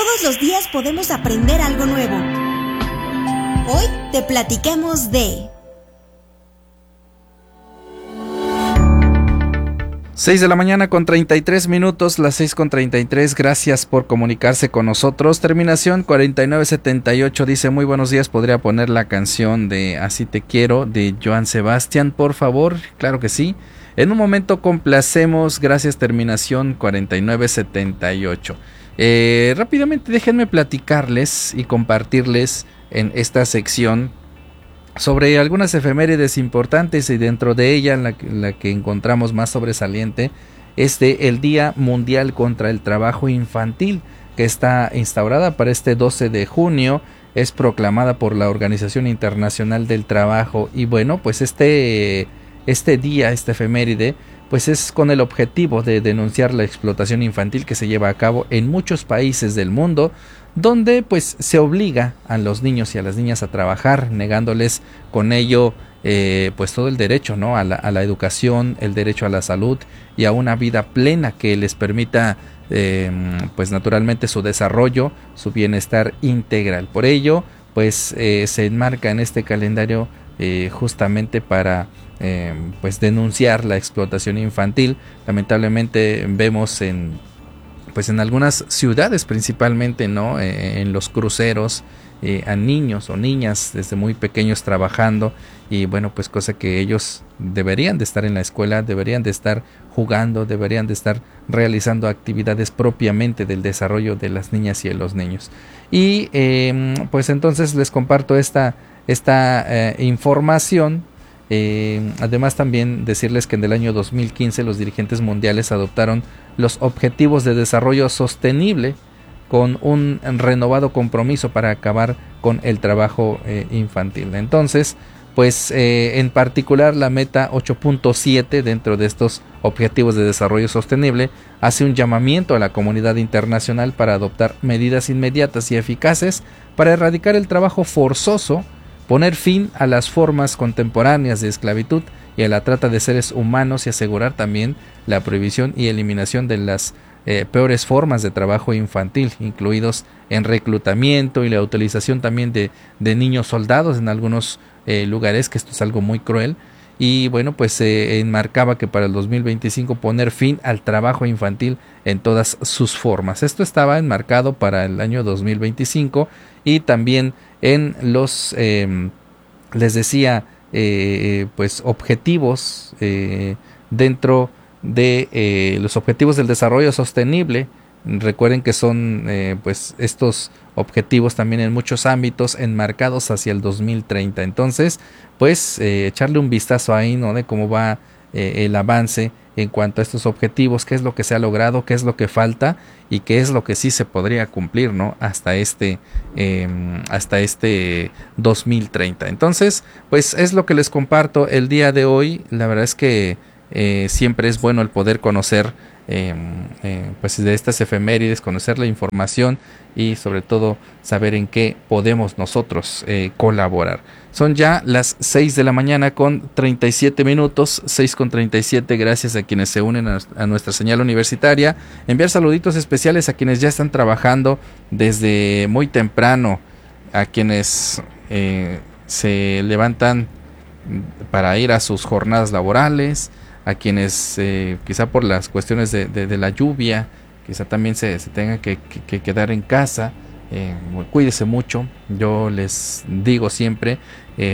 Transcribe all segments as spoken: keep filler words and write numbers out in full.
Todos los días podemos aprender algo nuevo. Hoy te platiquemos de... seis de la mañana con treinta y tres minutos, las seis con treinta y tres, gracias por comunicarse con nosotros. Terminación cuarenta y nueve setenta y ocho dice: muy buenos días, ¿podría poner la canción de Así te quiero de Joan Sebastián, por favor? Claro que sí. En un momento complacemos, gracias. Terminación cuarenta y nueve setenta y ocho. Eh, rápidamente déjenme platicarles y compartirles en esta sección sobre algunas efemérides importantes, y dentro de ella la, la que encontramos más sobresaliente es de el Día Mundial contra el Trabajo Infantil, que está instaurada para este doce de junio, es proclamada por la Organización Internacional del Trabajo. Y bueno, pues este, este día, esta efeméride, pues es con el objetivo de denunciar la explotación infantil que se lleva a cabo en muchos países del mundo, donde pues se obliga a los niños y a las niñas a trabajar, negándoles con ello eh, pues todo el derecho, ¿no?, a la, a la educación, el derecho a la salud y a una vida plena que les permita eh, pues naturalmente su desarrollo, su bienestar integral. Por ello pues eh, se enmarca en este calendario eh, justamente para eh, pues denunciar la explotación infantil. Lamentablemente vemos en pues en algunas ciudades principalmente, ¿no?, eh, en los cruceros eh, a niños o niñas desde muy pequeños trabajando, y bueno, pues cosa que ellos deberían de estar en la escuela, deberían de estar jugando, deberían de estar realizando actividades propiamente del desarrollo de las niñas y de los niños. Y eh, pues entonces les comparto esta, esta eh, información. Eh, además también decirles que en el año dos mil quince los dirigentes mundiales adoptaron los Objetivos de Desarrollo Sostenible con un renovado compromiso para acabar con el trabajo eh, infantil. Entonces, pues eh, en particular la meta ocho punto siete dentro de estos Objetivos de Desarrollo Sostenible hace un llamamiento a la comunidad internacional para adoptar medidas inmediatas y eficaces para erradicar el trabajo forzoso, poner fin a las formas contemporáneas de esclavitud y a la trata de seres humanos, y asegurar también la prohibición y eliminación de las eh, peores formas de trabajo infantil, incluidos en reclutamiento y la utilización también de, de niños soldados en algunos eh, lugares, que esto es algo muy cruel. Y bueno, pues se eh, enmarcaba que para el dos mil veinticinco poner fin al trabajo infantil en todas sus formas. Esto estaba enmarcado para el año dos mil veinticinco, y también en los, eh, les decía, eh, pues objetivos eh, dentro de eh, los objetivos del desarrollo sostenible. Recuerden que son eh, pues estos objetivos también en muchos ámbitos enmarcados hacia el dos mil treinta. Entonces, pues eh, echarle un vistazo ahí, ¿no?, de cómo va eh, el avance en cuanto a estos objetivos, qué es lo que se ha logrado, qué es lo que falta y qué es lo que sí se podría cumplir, ¿no?, hasta este eh, hasta este dos mil treinta. Entonces, pues es lo que les comparto el día de hoy. La verdad es que eh, siempre es bueno el poder conocer Eh, eh, pues de estas efemérides, conocer la información y sobre todo saber en qué podemos nosotros eh, colaborar. Son ya las seis de la mañana con treinta y siete minutos, seis con treinta y siete. Gracias a quienes se unen a, a nuestra señal universitaria. Enviar saluditos especiales a quienes ya están trabajando desde muy temprano, a quienes eh, se levantan para ir a sus jornadas laborales, a quienes eh, quizá por las cuestiones de, de, de la lluvia, quizá también se, se tengan que, que, que quedar en casa. Eh, cuídese mucho. Yo les digo siempre, eh,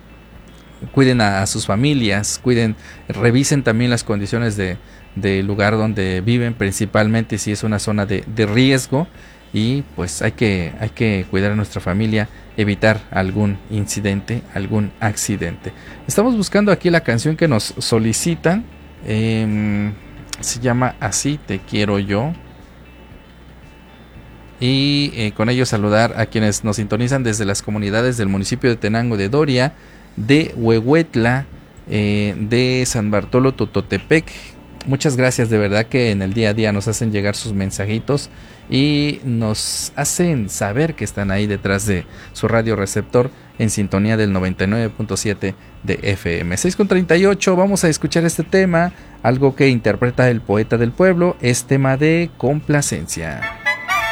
cuiden a, a sus familias, cuiden, revisen también las condiciones de, del lugar donde viven, principalmente si es una zona de, de riesgo, y pues hay que, hay que cuidar a nuestra familia, evitar algún incidente, algún accidente. Estamos buscando aquí la canción que nos solicitan, eh, se llama Así te quiero yo, y eh, con ello saludar a quienes nos sintonizan desde las comunidades del municipio de Tenango de Doria, de Huehuetla, eh, de San Bartolo Tototepec. Muchas gracias, de verdad que en el día a día nos hacen llegar sus mensajitos y nos hacen saber que están ahí detrás de su radio receptor en sintonía del noventa y nueve punto siete de F M. seis con treinta y ocho, vamos a escuchar este tema, algo que interpreta el poeta del pueblo, es tema de complacencia.